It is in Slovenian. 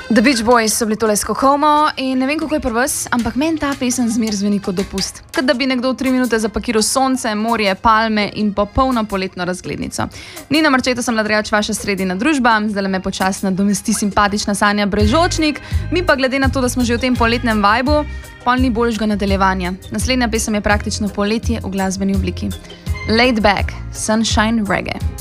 The Beach Boys so bili tole s Kokomo in ne vem, kako je pri vas, ampak meni ta pesem zmer zveni kot dopust. Kot da bi nekdo v 3 minute zapakiral sonce, morje, palme in popolno poletno razglednico. Nina Marčeta sem Ladrejač, vaša sredina družba, zdaj me počasi nadomesti simpatična Sanja Brežočnik, mi pa glede na to, da smo že v tem poletnem vajbu, pol ni boljšega nadaljevanja. Naslednja pesem je praktično poletje v glasbeni obliki. Laid Back, Sunshine Reggae.